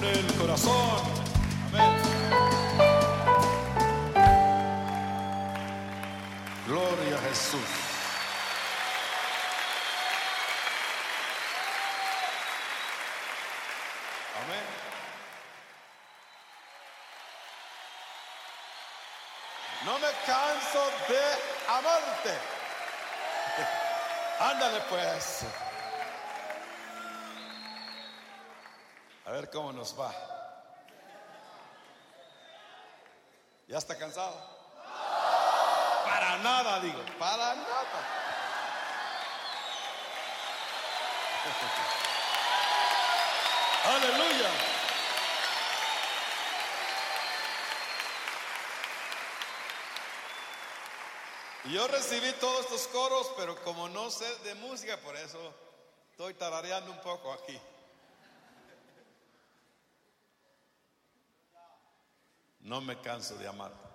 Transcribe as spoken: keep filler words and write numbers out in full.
con el corazón. Amén. Gloria a Jesús. Amén. No me canso de amarte. Ándale pues. A ver cómo nos va. ¿Ya está cansado? Para nada, digo, para nada. Aleluya. Y yo recibí todos estos coros, pero como no sé de música, por eso estoy tarareando un poco aquí. No me canso de amar.